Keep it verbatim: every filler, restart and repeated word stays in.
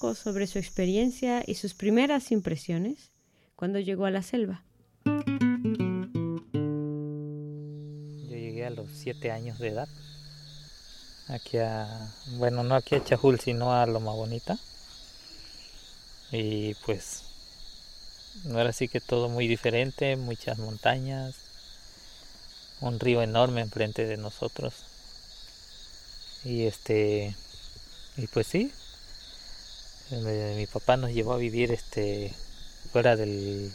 poco sobre su experiencia y sus primeras impresiones cuando llegó a la selva. Yo llegué a los siete años de edad, aquí a, bueno, no aquí a Chajul, sino a Loma Bonita. Y pues, ahora sí que todo muy diferente, muchas montañas, un río enorme enfrente de nosotros. Y este, y pues sí, mi papá nos llevó a vivir este fuera del